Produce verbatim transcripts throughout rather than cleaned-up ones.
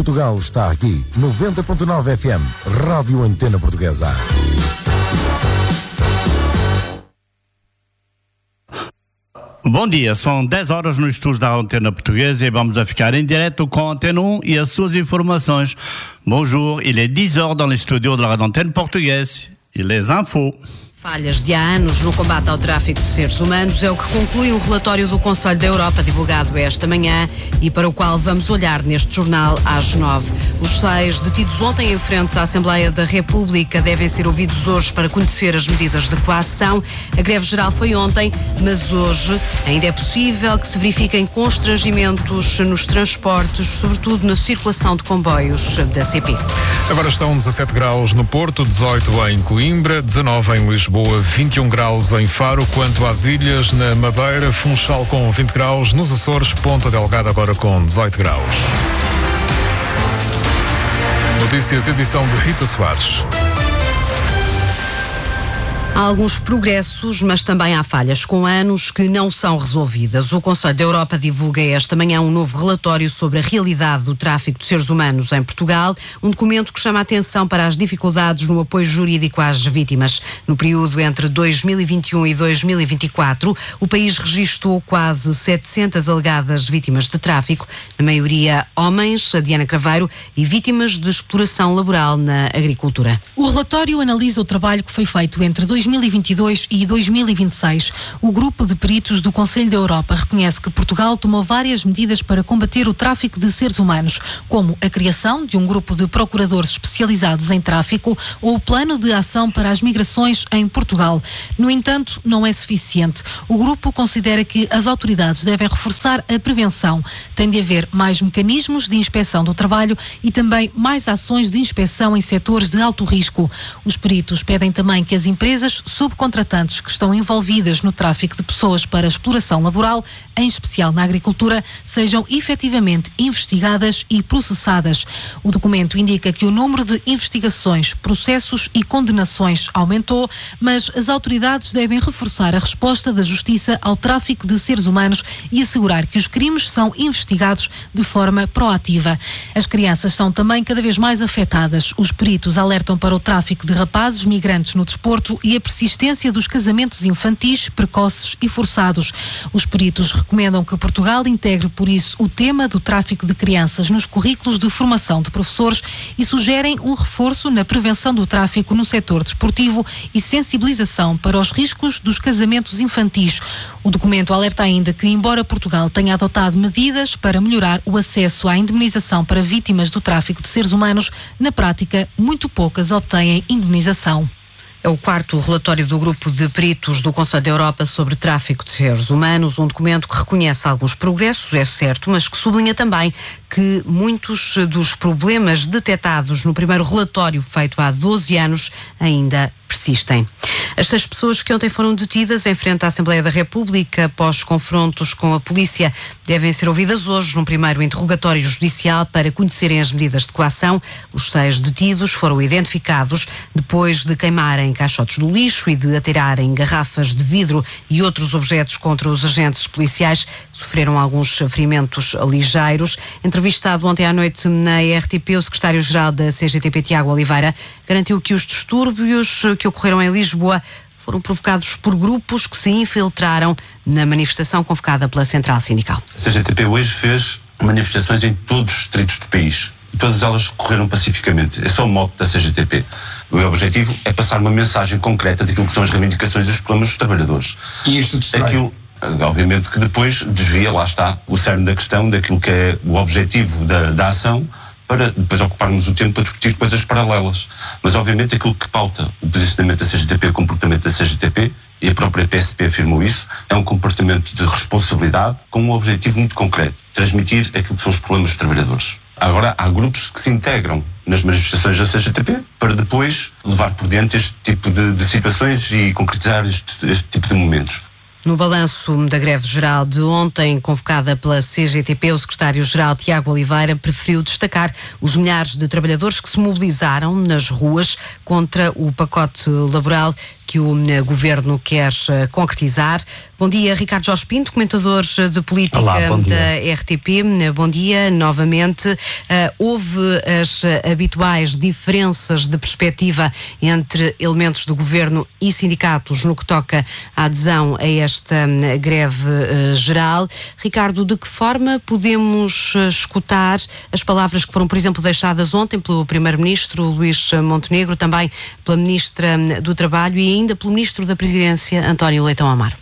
Portugal está aqui. noventa ponto nove F M, Rádio Antena Portuguesa. Bom dia, são dez horas no estúdio da Antena Portuguesa e vamos a ficar em direto com a Antena um e as suas informações. Bonjour, il est dix heures dans les studios de la Radio Antenne Portuguesa e les infos. Falhas de há anos no combate ao tráfico de seres humanos é o que conclui um relatório do Conselho da Europa divulgado esta manhã e para o qual vamos olhar neste jornal às nove. Os seis detidos ontem em frente à Assembleia da República devem ser ouvidos hoje para conhecer as medidas de coação. A greve geral foi ontem, mas hoje ainda é possível que se verifiquem constrangimentos nos transportes, sobretudo na circulação de comboios da C P. Agora estão dezassete graus no Porto, dezoito em Coimbra, dezanove em Lisboa. Boa, vinte e um graus em Faro. Quanto às ilhas, na Madeira, Funchal com vinte graus, nos Açores, Ponta Delgada agora com dezoito graus. Notícias, edição de Rita Soares. Há alguns progressos, mas também há falhas com anos que não são resolvidas. O Conselho da Europa divulga esta manhã um novo relatório sobre a realidade do tráfico de seres humanos em Portugal, um documento que chama a atenção para as dificuldades no apoio jurídico às vítimas. No período entre dois mil e vinte e um e dois mil e vinte e quatro, o país registrou quase setecentas alegadas vítimas de tráfico, na maioria homens, a Diana Craveiro, e vítimas de exploração laboral na agricultura. O relatório analisa o trabalho que foi feito entre dois mil e vinte e dois e dois mil e vinte e seis. O grupo de peritos do Conselho da Europa reconhece que Portugal tomou várias medidas para combater o tráfico de seres humanos, como a criação de um grupo de procuradores especializados em tráfico ou o plano de ação para as migrações em Portugal. No entanto, não é suficiente. O grupo considera que as autoridades devem reforçar a prevenção. Tem de haver mais mecanismos de inspeção do trabalho e também mais ações de inspeção em setores de alto risco. Os peritos pedem também que as empresas subcontratantes que estão envolvidas no tráfico de pessoas para exploração laboral, em especial na agricultura, sejam efetivamente investigadas e processadas. O documento indica que o número de investigações, processos e condenações aumentou, mas as autoridades devem reforçar a resposta da Justiça ao tráfico de seres humanos e assegurar que os crimes são investigados de forma proativa. As crianças são também cada vez mais afetadas. Os peritos alertam para o tráfico de rapazes migrantes no desporto e a persistência dos casamentos infantis, precoces e forçados. Os peritos recomendam que Portugal integre, por isso, o tema do tráfico de crianças nos currículos de formação de professores e sugerem um reforço na prevenção do tráfico no setor desportivo e sensibilização para os riscos dos casamentos infantis. O documento alerta ainda que, embora Portugal tenha adotado medidas para melhorar o acesso à indemnização para vítimas do tráfico de seres humanos, na prática, muito poucas obtêm indemnização. É o quarto relatório do grupo de peritos do Conselho da Europa sobre tráfico de seres humanos, um documento que reconhece alguns progressos, é certo, mas que sublinha também que muitos dos problemas detectados no primeiro relatório feito há doze anos ainda persistem. As seis pessoas que ontem foram detidas em frente à Assembleia da República após confrontos com a polícia devem ser ouvidas hoje num primeiro interrogatório judicial para conhecerem as medidas de coação. Os seis detidos foram identificados depois de queimarem caixotes do lixo e de atirarem garrafas de vidro e outros objetos contra os agentes policiais. Sofreram alguns ferimentos ligeiros. Entrevistado ontem à noite na R T P, o secretário-geral da C G T P, Tiago Oliveira, garantiu que os distúrbios que ocorreram em Lisboa foram provocados por grupos que se infiltraram na manifestação convocada pela Central Sindical. A C G T P hoje fez manifestações em todos os distritos do país. E todas elas correram pacificamente. Esse é o mote da C G T P. O meu objetivo é passar uma mensagem concreta daquilo que são as reivindicações dos problemas dos trabalhadores. E isto distrai? Aquilo, obviamente que depois desvia, lá está, o cerne da questão, daquilo que é o objetivo da, da ação, para depois ocuparmos o tempo para discutir coisas paralelas. Mas obviamente aquilo que pauta o posicionamento da C G T P, o comportamento da C G T P, e a própria P S P afirmou isso, é um comportamento de responsabilidade com um objetivo muito concreto: transmitir aquilo que são os problemas dos trabalhadores. Agora, há grupos que se integram nas manifestações da C G T P para depois levar por diante este tipo de, de situações e concretizar este, este tipo de momentos. No balanço da greve geral de ontem, convocada pela C G T P, o secretário-geral Tiago Oliveira preferiu destacar os milhares de trabalhadores que se mobilizaram nas ruas contra o pacote laboral que o Governo quer concretizar. Bom dia, Ricardo Jorge Pinto, comentador de política Olá, da R T P. Bom dia, novamente. Uh, houve as habituais diferenças de perspectiva entre elementos do Governo e sindicatos no que toca à adesão a esta uh, greve uh, geral. Ricardo, de que forma podemos uh, escutar as palavras que foram, por exemplo, deixadas ontem pelo Primeiro-Ministro Luís Montenegro, também pela Ministra do Trabalho e ainda pelo Ministro da Presidência, António Leitão Amaro?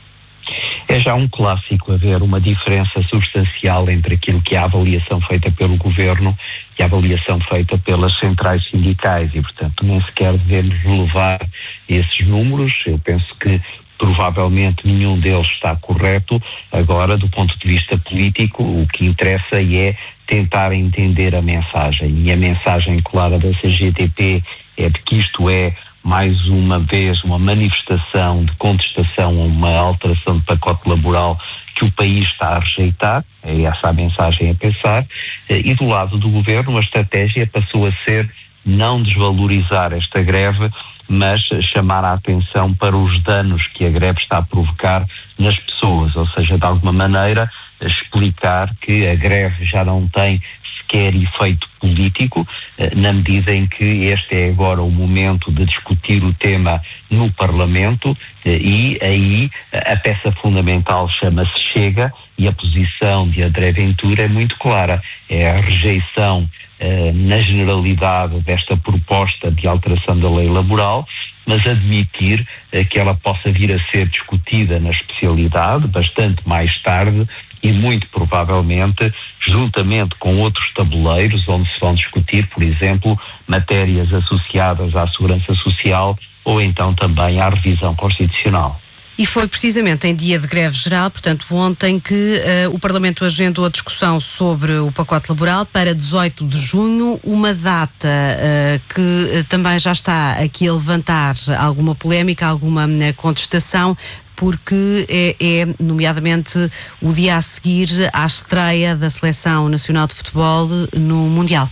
É já um clássico haver uma diferença substancial entre aquilo que é a avaliação feita pelo Governo e a avaliação feita pelas centrais sindicais e, portanto, nem sequer devemos relevar esses números. Eu penso que provavelmente nenhum deles está correto. Agora, do ponto de vista político, o que interessa é tentar entender a mensagem. E a mensagem clara da C G T P é de que isto é mais uma vez uma manifestação de contestação a uma alteração de pacote laboral que o país está a rejeitar, é essa a mensagem a pensar, e do lado do Governo a estratégia passou a ser não desvalorizar esta greve, mas chamar a atenção para os danos que a greve está a provocar nas pessoas, ou seja, de alguma maneira explicar que a greve já não tem sequer efeito político, na medida em que este é agora o momento de discutir o tema no Parlamento e aí a peça fundamental chama-se Chega e a posição de André Ventura é muito clara, é a rejeição na generalidade desta proposta de alteração da lei laboral, mas admitir que ela possa vir a ser discutida na especialidade bastante mais tarde e muito provavelmente juntamente com outros tabuleiros onde se vão discutir, por exemplo, matérias associadas à segurança social ou então também à revisão constitucional. E foi precisamente em dia de greve geral, portanto ontem, que uh, o Parlamento agendou a discussão sobre o pacote laboral para dezoito de junho, uma data uh, que uh, também já está aqui a levantar alguma polémica, alguma uh, contestação, porque é, é, nomeadamente, o dia a seguir à estreia da Seleção Nacional de Futebol no Mundial.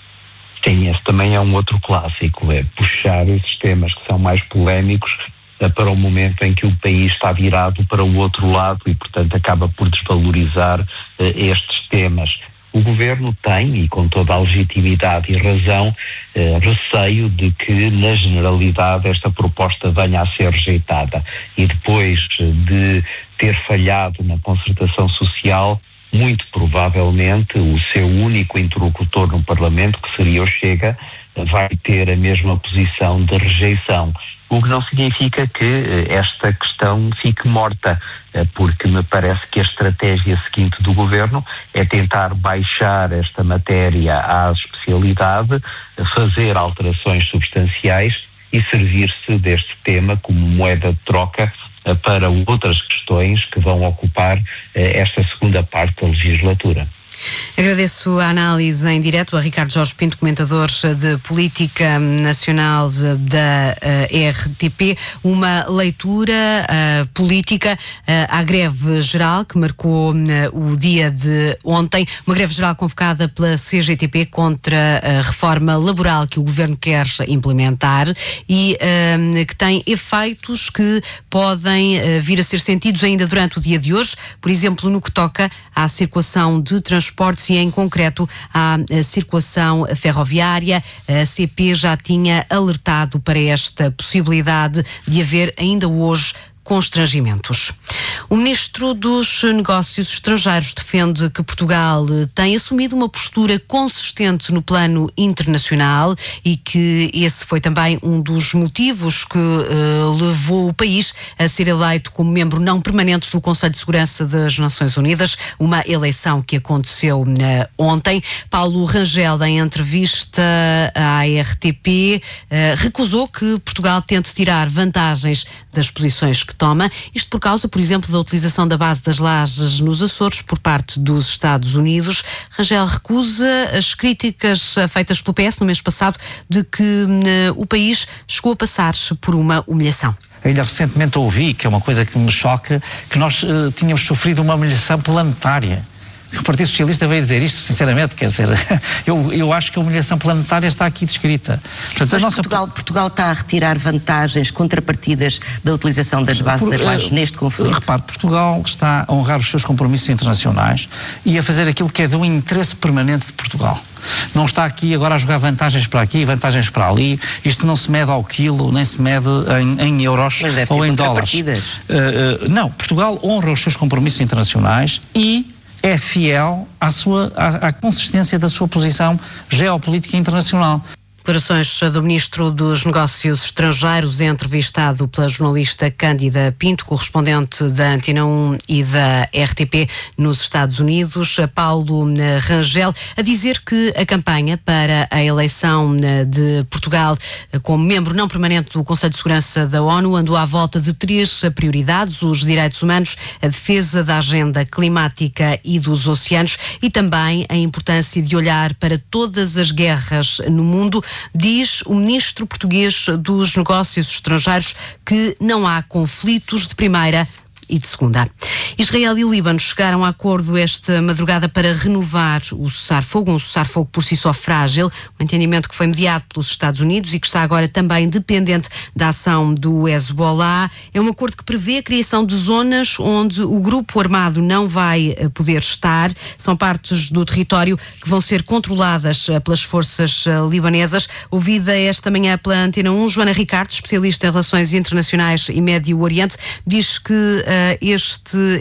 Sim, esse também é um outro clássico, é puxar esses temas que são mais polémicos para o momento em que o país está virado para o outro lado e, portanto, acaba por desvalorizar uh, estes temas. O Governo tem, e com toda a legitimidade e razão, uh, receio de que, na generalidade, esta proposta venha a ser rejeitada. E depois de ter falhado na concertação social, muito provavelmente o seu único interlocutor no Parlamento, que seria o Chega, vai ter a mesma posição de rejeição. O que não significa que esta questão fique morta, porque me parece que a estratégia seguinte do Governo é tentar baixar esta matéria à especialidade, fazer alterações substanciais e servir-se deste tema como moeda de troca para outras questões que vão ocupar esta segunda parte da legislatura. Agradeço a análise em direto a Ricardo Jorge Pinto, comentador de Política Nacional da uh, R T P. Uma leitura uh, política uh, à greve geral que marcou uh, o dia de ontem. Uma greve geral convocada pela C G T P contra a reforma laboral que o Governo quer implementar e uh, que tem efeitos que podem uh, vir a ser sentidos ainda durante o dia de hoje, por exemplo, no que toca à circulação de transportes e, em concreto, à circulação ferroviária. A C P já tinha alertado para esta possibilidade de haver ainda hoje constrangimentos. O Ministro dos Negócios Estrangeiros defende que Portugal tem assumido uma postura consistente no plano internacional e que esse foi também um dos motivos que uh, levou o país a ser eleito como membro não permanente do Conselho de Segurança das Nações Unidas, uma eleição que aconteceu uh, ontem. Paulo Rangel, em entrevista à R T P, uh, recusou que Portugal tente tirar vantagens das posições que toma, isto por causa, por exemplo, da utilização da base das lajes nos Açores por parte dos Estados Unidos. Rangel recusa as críticas feitas pelo P S no mês passado de que uh, o país chegou a passar por uma humilhação. Ainda recentemente ouvi, que é uma coisa que me choca, que nós uh, tínhamos sofrido uma humilhação planetária. O Partido Socialista veio dizer isto, sinceramente, quer dizer, eu, eu acho que a humilhação planetária está aqui descrita. Portanto, Mas a nossa... Portugal, Portugal está a retirar vantagens, contrapartidas da utilização das bases Por, navais uh, neste conflito? Repare, Portugal está a honrar os seus compromissos internacionais e a fazer aquilo que é do interesse permanente de Portugal. Não está aqui agora a jogar vantagens para aqui, vantagens para ali. Isto não se mede ao quilo, nem se mede em, em euros ou em dólares. Uh, uh, não, Portugal honra os seus compromissos internacionais e é fiel à, sua, à, à consistência da sua posição geopolítica internacional. Declarações do Ministro dos Negócios Estrangeiros, entrevistado pela jornalista Cândida Pinto, correspondente da Antena um e da R T P nos Estados Unidos, Paulo Rangel, a dizer que a campanha para a eleição de Portugal como membro não permanente do Conselho de Segurança da ONU andou à volta de três prioridades: os direitos humanos, a defesa da agenda climática e dos oceanos e também a importância de olhar para todas as guerras no mundo. Diz o ministro português dos Negócios Estrangeiros que não há conflitos de primeira e de segunda. Israel e o Líbano chegaram a acordo esta madrugada para renovar o cessar-fogo, um cessar-fogo por si só frágil, um entendimento que foi mediado pelos Estados Unidos e que está agora também dependente da ação do Hezbollah. É um acordo que prevê a criação de zonas onde o grupo armado não vai poder estar. São partes do território que vão ser controladas pelas forças libanesas. Ouvida esta manhã pela Antena um, Joana Ricardo, especialista em relações internacionais e Médio Oriente, diz que este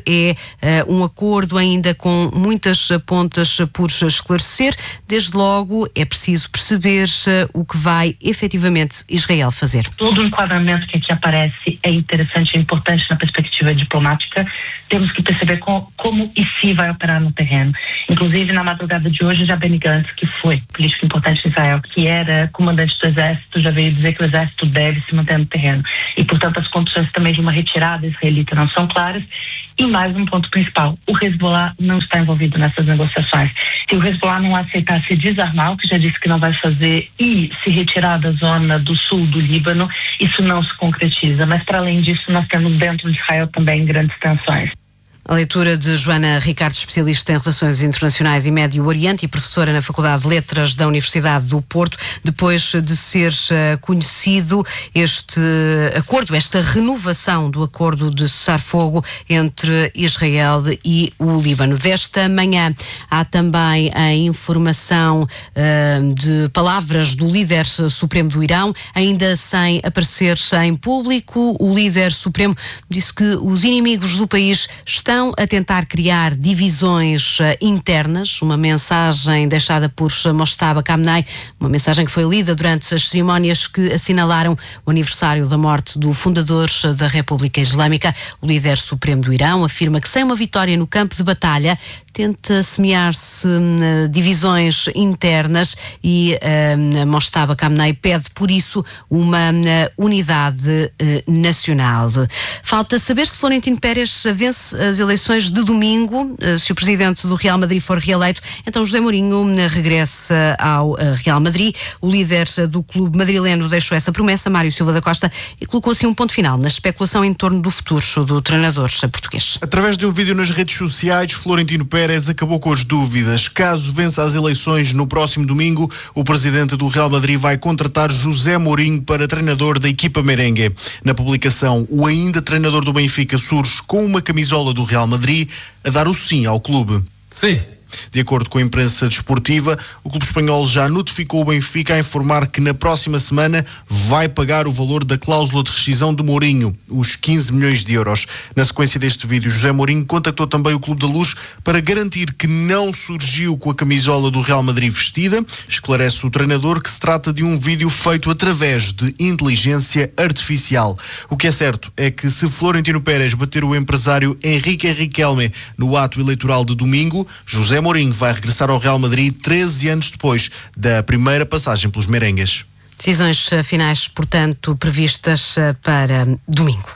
é um acordo ainda com muitas pontas por esclarecer. Desde logo é preciso perceber o que vai efetivamente Israel fazer. Todo o enquadramento que aqui aparece é interessante e importante na perspectiva diplomática. Temos que perceber como, como e se vai operar no terreno. Inclusive, na madrugada de hoje, já Benny Gantz, que foi político importante de Israel, que era comandante do exército, já veio dizer que o exército deve se manter no terreno. E, portanto, as condições também de uma retirada israelita não são claras. E mais um ponto principal: o Hezbollah não está envolvido nessas negociações. Se o Hezbollah não aceitar se desarmar, o que já disse que não vai fazer, e se retirar da zona do sul do Líbano, isso não se concretiza. Mas, para além disso, nós temos dentro de Israel também grandes tensões. A leitura de Joana Ricardo, especialista em Relações Internacionais e Médio Oriente e professora na Faculdade de Letras da Universidade do Porto, depois de ser uh, conhecido este acordo, esta renovação do acordo de cessar-fogo entre Israel e o Líbano. Desta manhã há também a informação uh, de palavras do líder supremo do Irão, ainda sem aparecer em público. O líder supremo disse que os inimigos do país estão a tentar criar divisões uh, internas, uma mensagem deixada por Mojtaba Khamenei, uma mensagem que foi lida durante as cerimónias que assinalaram o aniversário da morte do fundador da República Islâmica. O líder supremo do Irão afirma que sem uma vitória no campo de batalha tenta semear-se uh, divisões internas e uh, Mojtaba Khamenei pede por isso uma uh, unidade uh, nacional. Falta saber se Florentino Pérez vence as eleições de domingo. Se o presidente do Real Madrid for reeleito, então José Mourinho regressa ao Real Madrid. O líder do clube madrileno deixou essa promessa, Mário Silva da Costa, e colocou assim um ponto final na especulação em torno do futuro do treinador português. Através de um vídeo nas redes sociais, Florentino Pérez acabou com as dúvidas. Caso vença as eleições no próximo domingo, o presidente do Real Madrid vai contratar José Mourinho para treinador da equipa merengue. Na publicação, o ainda treinador do Benfica surge com uma camisola do Real Madrid a dar o sim ao clube. Sim. De acordo com a imprensa desportiva, o clube espanhol já notificou o Benfica a informar que na próxima semana vai pagar o valor da cláusula de rescisão de Mourinho, os quinze milhões de euros. Na sequência deste vídeo, José Mourinho contactou também o Clube da Luz para garantir que não surgiu com a camisola do Real Madrid vestida. Esclarece o treinador que se trata de um vídeo feito através de inteligência artificial. O que é certo é que se Florentino Pérez bater o empresário Henrique Riquelme no ato eleitoral de domingo, José Mourinho vai regressar ao Real Madrid treze anos depois da primeira passagem pelos merengues. Decisões finais, portanto, previstas para domingo.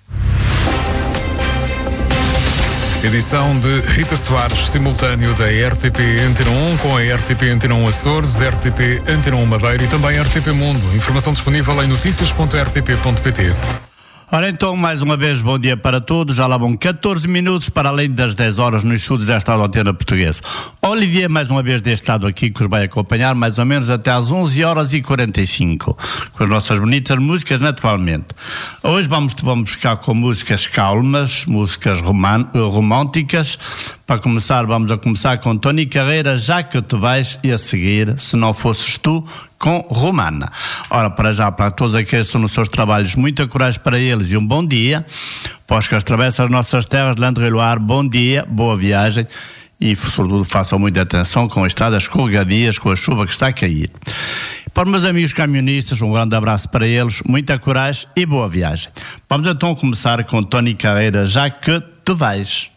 Edição de Rita Soares, simultâneo da R T P Antena um com a R T P Antena um Açores, R T P Antena um Madeira e também R T P Mundo. Informação disponível em notícias ponto r t p ponto p t. Ora então, mais uma vez, bom dia para todos. Já lá vão catorze minutos para além das dez horas nos estudos desta Antena Portuguesa. Olivier, mais uma vez, deste lado aqui, que os vai acompanhar mais ou menos até às onze horas e quarenta e cinco, com as nossas bonitas músicas, naturalmente. Hoje vamos, vamos ficar com músicas calmas, músicas roman, românticas. Para começar, vamos a começar com Tony Carreira, Já Que Te Vais, e a seguir, Se Não Fosses Tu, com Romana. Ora, para já, para todos aqueles que estão nos seus trabalhos, muita coragem para eles e um bom dia. Para os que atravessam as nossas terras de Landre e Loire, bom dia, boa viagem e, sobretudo, façam muita atenção com as estradas escorregadias, com a chuva que está a cair. Para os meus amigos camionistas, um grande abraço para eles, muita coragem e boa viagem. Vamos então começar com Tony Carreira, Já Que Te Vais.